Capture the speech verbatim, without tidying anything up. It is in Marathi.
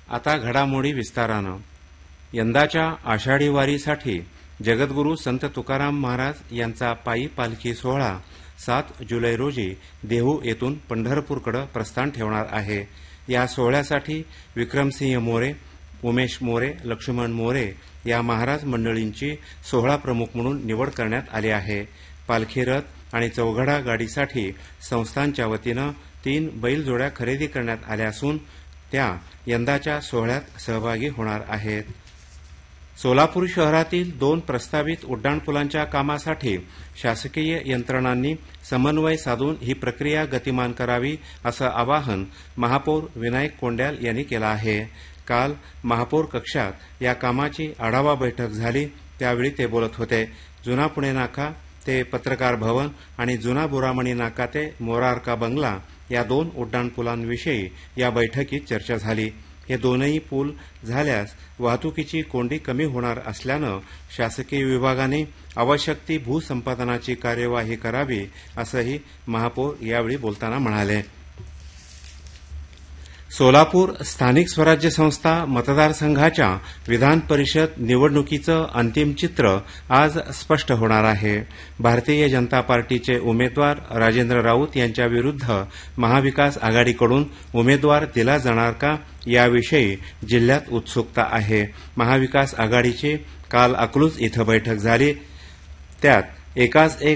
आता घडामोडी विस्तारानं. यंदाच्या आषाढी वारीसाठी जगद्गुरू संत तुकाराम महाराज यांचा पायी पालखी सोहळा सात जुलै रोजी देहू येथून पंढरपूरकडे प्रस्थान ठेवणार आहे. या सोहळ्यासाठी विक्रमसिंह मोरे, उमेश मोरे, लक्ष्मण मोरे या महाराज मंडळींची सोहळा प्रमुख म्हणून निवड करण्यात आली आहे. पालखी रथ आणि चौघडा गाडीसाठी संस्थांच्या वतीनं तीन बैलजोड्या खरेदी करण्यात आल्या असून त्या यंदाच्या सोहळ्यात सहभागी होणार आहेत. सोलापूर शहरातील दोन प्रस्तावित उड्डाणपुलांच्या कामासाठी शासकीय यंत्रणांनी समन्वय साधून ही प्रक्रिया गतिमान करावी असं आवाहन महापौर विनायक कोंड्याल यांनी केलं आहे. काल महापौर कक्षात या कामाची आढावा बैठक झाली, त्यावेळी ते बोलत होते. जुना पुणे नाका ते पत्रकार भवन आणि जुना बुरामणी नाका ते मोरारका बंगला या दोन उड्डाणपुलांविषयी या बैठकीत चर्चा झाली. हे दोनही पूल झाल्यास वाहतुकीची कोंडी कमी होणार असल्यानं शासकीय विभागाने आवश्यक ती भूसंपादनाची कार्यवाही करावी असंही महापौर यावेळी बोलताना म्हणाले. सोलापूर स्थानिक स्वराज्य संस्था मतदारसंघाच्या विधान परिषद निवडणुकीचं अंतिम चित्र आज स्पष्ट होणार आहे. भारतीय जनता पार्टीचे उमेदवार राजेंद्र राऊत यांच्याविरुद्ध महाविकास आघाडीकडून उमेदवार दिला जाणार का याविषयी जिल्ह्यात उत्सुकता आहे. महाविकास आघाडीची काल अकलूज इथं बैठक झाली. त्यात एकाच एक